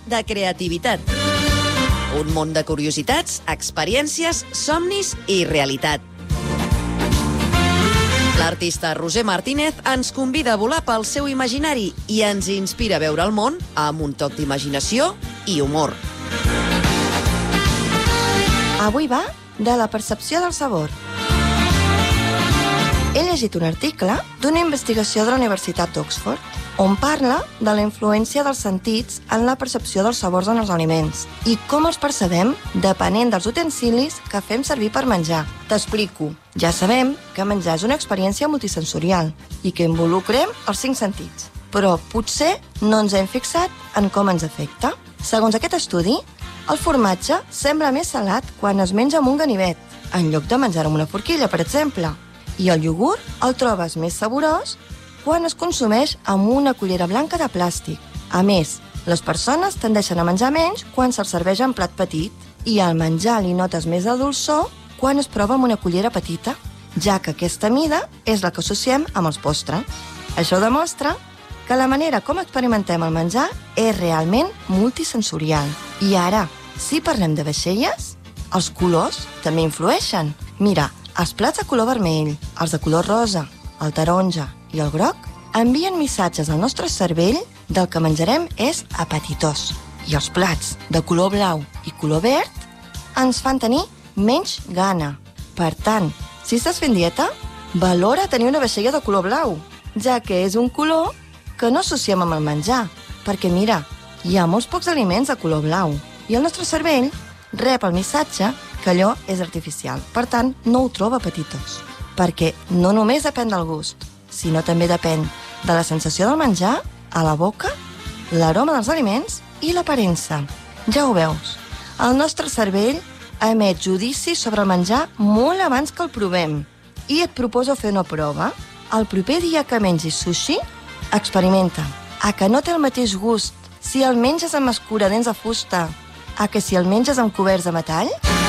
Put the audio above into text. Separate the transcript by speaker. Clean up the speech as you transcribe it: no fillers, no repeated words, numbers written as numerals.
Speaker 1: de creativitat. Un món de curiositats, experiències, somnis i realitat. L'artista Roser Martínez ens convida a volar pel seu imaginari i ens inspira a veure el món amb un toc d'imaginació i humor.
Speaker 2: Avui va de la percepció del sabor. He llegit un article d'una investigació de la Universitat d'Oxford on parla de la influència dels sentits en la percepció dels sabors en els aliments i com els percebem depenent dels utensilis que fem servir per menjar. T'explico. Ja sabem que menjar és una experiència multisensorial i que involucrem els 5 sentits, però potser no ens hem fixat en com ens afecta. Segons aquest estudi, el formatge sembla més salat quan es menja amb un ganivet, en lloc de menjar amb una forquilla, per exemple. I el iogurt el trobes més saborós quan es consumeix amb una cullera blanca de plàstic. A més, les persones tendeixen a menjar menys quan se'ls serveix en plat petit i al menjar li notes més de dolçor quan es prova amb una cullera petita, ja que aquesta mida és la que associem amb els postres. Això demostra que la manera com experimentem el menjar és realment multisensorial. I ara, si parlem de vaixelles, els colors també influeixen. Mira, els plats de color vermell, els de color rosa, el taronja i el groc envien missatges al nostre cervell del que menjarem és apetitós. I els plats de color blau i color verd ens fan tenir menys gana. Per tant, si estàs fent dieta, valora tenir una vaixella de color blau, ja que és un color que no associem amb el menjar, perquè mira, hi ha molts pocs aliments de color blau i el nostre cervell rep el missatge que allò és artificial. Per tant, no ho troba apetitós, perquè no només depèn del gust, sinó també depèn de la sensació del menjar a la boca, l'aroma dels aliments i l'aparença. Ja ho veus, el nostre cervell emet judici sobre el menjar molt abans que el provem. I et proposo fer una prova. El proper dia que mengis sushi, experimenta. A que no té el mateix gust si el menges amb escuradents de fusta a que si el menges amb coberts de metall?